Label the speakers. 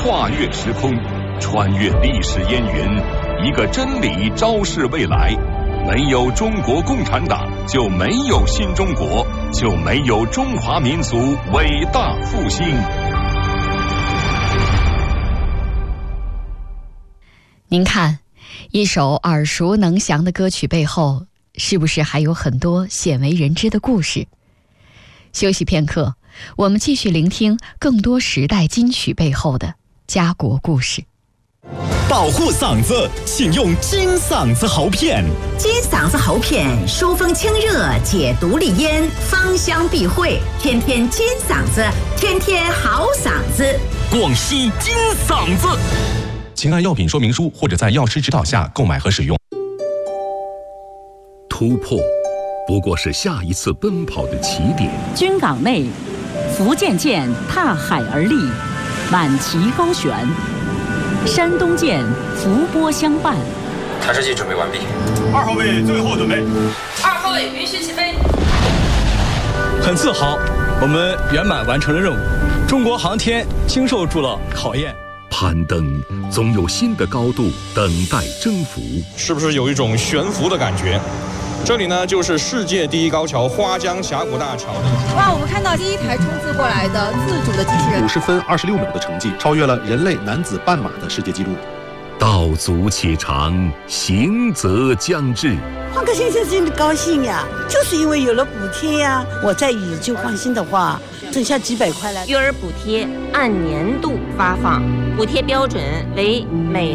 Speaker 1: 跨越时空，穿越历史烟云，一个真理昭示未来。没有中国共产党，就没有新中国，就没有中华民族伟大复兴。
Speaker 2: 您看，一首耳熟能详的歌曲背后，是不是还有很多鲜为人知的故事？休息片刻，我们继续聆听更多时代金曲背后的家国故事。
Speaker 3: 保护嗓子，请用金嗓子喉片。
Speaker 4: 金嗓子喉片疏风清热，解毒利咽，芳香避秽，天天金嗓子，天天好嗓子。
Speaker 3: 广西金嗓子，
Speaker 5: 请按药品说明书或者在药师指导下购买和使用。
Speaker 6: 突破不过是下一次奔跑的起点。
Speaker 7: 军港内，福建舰踏海而立，满旗高悬；山东舰伏波相伴。
Speaker 8: 弹射器准备完毕。
Speaker 9: 2号位最后准备。
Speaker 10: 2号位允许起飞。
Speaker 11: 很自豪，我们圆满完成了任务，中国航天经受住了考验。
Speaker 6: 攀登总有新的高度等待征服，
Speaker 12: 是不是有一种悬浮的感觉？这里呢，就是世界第一高桥花江峡谷大桥。
Speaker 13: 哇，我们看到第一台冲刺过来的自主的机器人，
Speaker 14: 50分26秒的成绩，超越了人类男子半马的世界纪录。
Speaker 6: 道阻且长，行则将至。
Speaker 15: 换个先生真的高兴呀，就是因为有了补贴呀。我再以旧换新的话，剩下几百块了。
Speaker 16: 育儿补贴按年度发放，补贴标准为每